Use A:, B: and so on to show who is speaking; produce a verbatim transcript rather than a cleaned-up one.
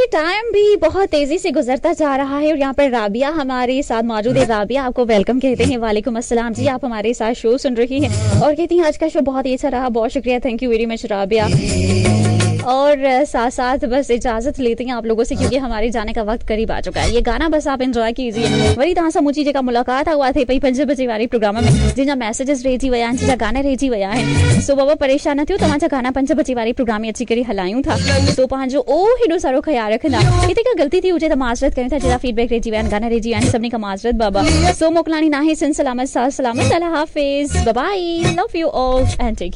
A: जी time भी बहुत तेजी से गुजरता जा रहा है और यहाँ पर राबिया हमारे साथ मौजूद है। राबिया आपको वेलकम कहते हैं। वालेकुम अस्सलाम जी, आप हमारे साथ शो सुन रही हैं और कहती हैं आज का शो बहुत ही अच्छा रहा। बहुत शुक्रिया, thank you very much Rabia. और साथ साथ बस इजाजत लेती हैं आप लोगों से क्योंकि हमारे जाने का वक्त करीब आ चुका है। ये गाना बस आप एंजॉय कीजिए। वरी तव्हां सां मुंहिंजी जेका मुलाक़ात हुआ थे पई पंज बजे वारे प्रोग्राम में, जिनजा मैसेजेस रहिजी विया आहिनि, जिनजा गाना रहिजी विया आहिनि। सो बाबा परेशान न थियो, तव्हांजा गाना पंज बजे वारे प्रोग्राम में अची करे हलायूं था। सो पंहिंजो ओ हेॾो सारो ख्याल रखंदा। किथे का गलती थी हुजे त माज़रत कयूं था। जहिड़ा फीडबैक रहिजी विया आहिनि, गाना रहिजी विया आहिनि, सभिनी खां माज़रत बाबा। सो मोकिलाणी नाहे, सिन सलामत साथ सलामत, अल्लाह हाफ़िज़, bye bye, love you all and take